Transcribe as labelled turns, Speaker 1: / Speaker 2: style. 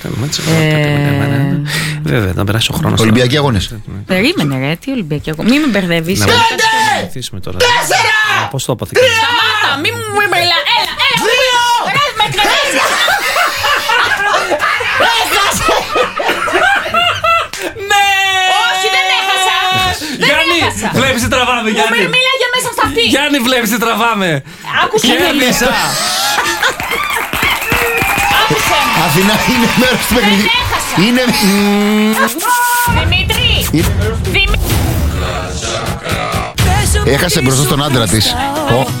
Speaker 1: Βέβαια, να περάσει ο χρόνος.
Speaker 2: Ολυμπιακοί αγώνες.
Speaker 3: Περίμενε ρε, τι Ολυμπιακοί αγώνες. Μην με μπερδεύεις.
Speaker 2: 5! 4!
Speaker 1: Πώς το αποθηκεύει.
Speaker 3: Σταμάτα, μην μου μιλά. Έλα, 2! Ρε, με κρεμίζεις. Έχασε!
Speaker 1: Ναι!
Speaker 3: Όχι, δεν έχασα.
Speaker 1: Γιάννη, βλέπεις τι τραβάμε, Γιάννη.
Speaker 3: Μου μιλά για μέσα στα αυτή.
Speaker 1: Γιάννη, βλέπεις τι τραβάμε.
Speaker 3: Άκουσε με.
Speaker 1: Κέρδισα.
Speaker 3: Άκουσε με.
Speaker 2: Αθηνά είναι μέρος του παιχνιδιού.
Speaker 3: έχασα.
Speaker 2: Είναι...
Speaker 3: Δημήτρη.
Speaker 2: Έχασε μπροστά στον άντρα της.